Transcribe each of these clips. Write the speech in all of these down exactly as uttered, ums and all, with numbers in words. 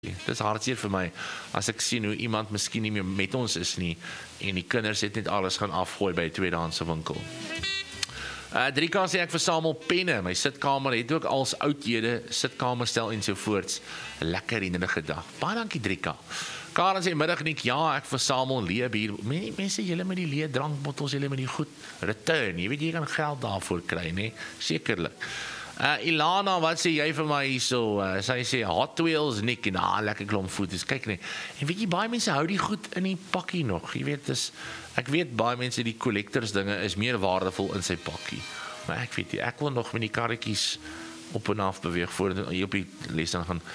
Dit is hartseer vir my, as ek sien hoe iemand miskien nie meer met ons is nie, en die kinders het net alles gaan afgooi by 'n tweedehandse winkel. Uh, Drika sê ek versamel penne, my sitkamer het ook als oudhede, sitkamerstel ensovoorts, 'n lekker herinnerige dag. Baie dankie Drika. Karen sê middag nie, ja, ek versamel leebier. Mense, julle met die leë drankbottels, julle met die goed return, jy weet jy kan geld daarvoor kry, nee, sekerlik. Uh, Ilana, wat sê jy vir my hierso? Uh, sy sê Hot Wheels, Nick, en ah, lekker klomp foto's, kyk nie. En weet jy, baie mense hou die goed in die pakkie nog, jy weet, is, ek weet baie mense die collectors dinge is meer waardevol in sy pakkie. Maar ek weet nie, ek wil nog met die karretjies op en af beweeg, voordat jy op die les dan gaan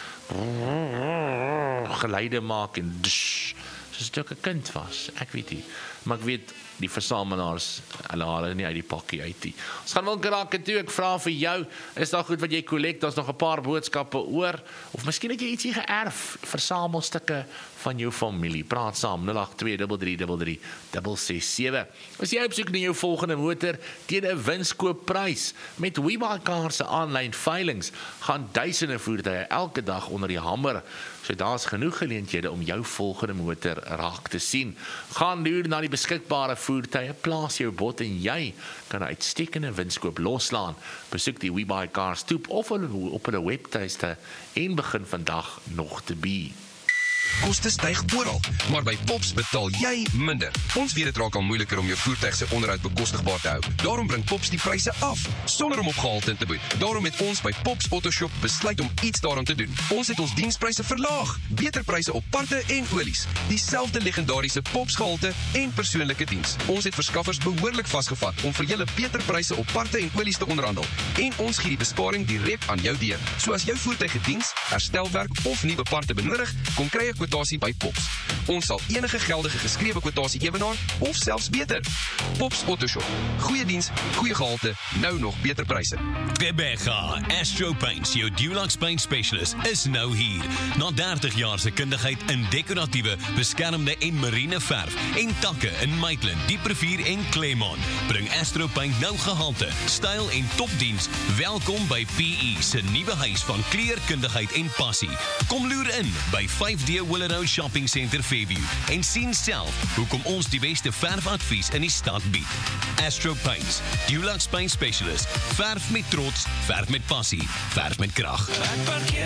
geluide maak en dsh, soos dit ook 'n kind was, ek weet nie. Maar ek weet, die versamelaars, hulle haal hulle nie uit die pakkie uit nie. Ons gaan wil kraak toe, ek vra vir jou, is daar goed wat jy collect, daar's nog 'n paar boodskappe oor, of miskien het jy ietsie geërf, versamelstukke van jou familie. Praat saam, nul agt twee drie drie drie drie ses ses sewe. As jy op soek na jou volgende motor, teen 'n winskoopprys, met WeBuyCars se aanlyn veilings, gaan duisende voertuie elke dag onder die hamer, so daar's genoeg geleenthede om jou volgende motor raak te sien. Gaan loer na die beskikbare voertuie, plaas jou bod en jy kan 'n uitstekende winskoop loslaan. Besoek die WeBuyCars toep of hulle op hulle webtuiste en begin vandag nog te be. Koste styg oral, maar by Pops betaal jy minder. Ons weet dit raak al moeiliker om jou voertuig se onderhoud bekostigbaar te hou. Daarom bring Pops die pryse af, sonder om op gehalte te boet. Daarom het ons by Pops Autoshop besluit om iets daaraan te doen. Ons het ons dienspryse verlaag, beter pryse op parte en olies, dieselfde legendariese Pops gehalte en persoonlike diens. Ons het verskaffers behoorlik vasgevat om vir julle beter pryse op parte en olies te onderhandel. En ons gee die besparing direk aan jou deur. So as jou voertuig gediens, herstelwerk of nuwe parte benodig, kom kry 'n kwotasie by Pops. Ons sal enige geldige geskrewe kwotasie ewenaar of selfs beter. Pops Autoshop. Goeie diens, goeie gehalte, nou nog beter pryse. Rebecca, Astro Paints, jou Dulux Paint Specialist, is nou hier. Na dertig jaar se kundigheid in dekoratiewe, beskermde en marine verf en takke in Maitland, Dieprevier en Claremont, bring Astro Paint nou gehalte, styl en topdiens. Welkom by P E se nuwe huis van kleurkundigheid en passie. Kom loer in by vyf D Willow Shopping Center Fairview en sien self hoekom ons die beste verfadvies in die stad bied. Astro Paints, Dulux Paint Specialist, verf met trots, verf met passie, verf met krag.